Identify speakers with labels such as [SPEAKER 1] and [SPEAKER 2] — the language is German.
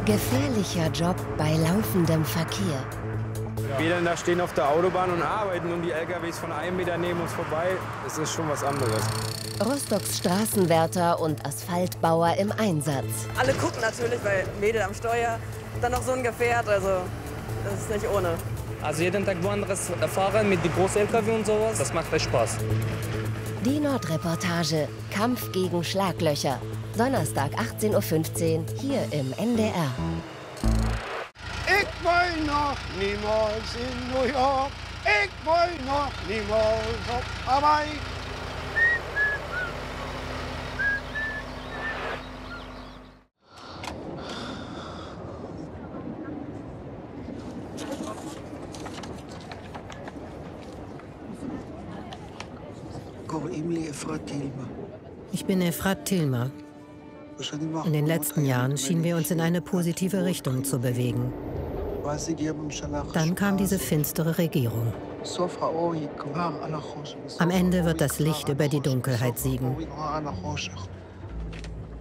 [SPEAKER 1] Gefährlicher Job bei laufendem Verkehr.
[SPEAKER 2] Wir dann da stehen auf der Autobahn und arbeiten und die LKWs von 1 Meter neben uns vorbei, das ist schon was anderes.
[SPEAKER 1] Rostocks Straßenwärter und Asphaltbauer im Einsatz.
[SPEAKER 3] Alle gucken natürlich, weil Mädel am Steuer, dann noch so ein Gefährt, also das ist nicht ohne.
[SPEAKER 4] Also jeden Tag woanders fahren mit den großen LKW und sowas, das macht echt Spaß.
[SPEAKER 1] Die Nordreportage, Kampf gegen Schlaglöcher. Donnerstag 18:15 Uhr hier im NDR.
[SPEAKER 5] Ich will noch niemals in New York. Ich will noch niemals auf Hawaii.
[SPEAKER 6] Ich bin Efrat Tilma. In den letzten Jahren schienen wir uns in eine positive Richtung zu bewegen. Dann kam diese finstere Regierung. Am Ende wird das Licht über die Dunkelheit siegen.